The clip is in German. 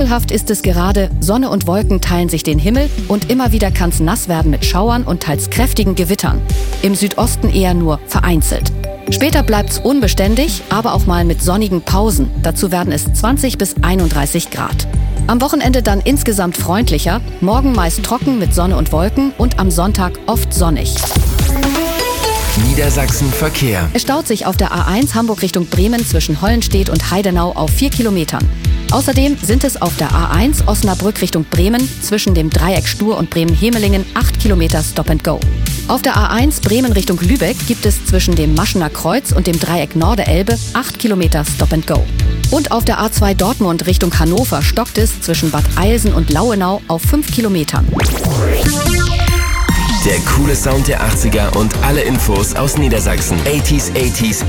Wechselhaft ist es gerade, Sonne und Wolken teilen sich den Himmel und immer wieder kann es nass werden mit Schauern und teils kräftigen Gewittern. Im Südosten eher nur vereinzelt. Später bleibt's unbeständig, aber auch mal mit sonnigen Pausen. Dazu werden es 20 bis 31 Grad. Am Wochenende dann insgesamt freundlicher, morgen meist trocken mit Sonne und Wolken und am Sonntag oft sonnig. Niedersachsen Verkehr. Es staut sich auf der A1 Hamburg Richtung Bremen zwischen Hollenstedt und Heidenau auf 4 Kilometern. Außerdem sind es auf der A1 Osnabrück Richtung Bremen zwischen dem Dreieck Stur und Bremen-Hemelingen 8 Kilometer Stop and Go. Auf der A1 Bremen Richtung Lübeck gibt es zwischen dem Maschener Kreuz und dem Dreieck Norde-Elbe 8 Kilometer Stop and Go. Und auf der A2 Dortmund Richtung Hannover stockt es zwischen Bad Eilsen und Lauenau auf 5 Kilometern. Der coole Sound der 80er und alle Infos aus Niedersachsen. 80s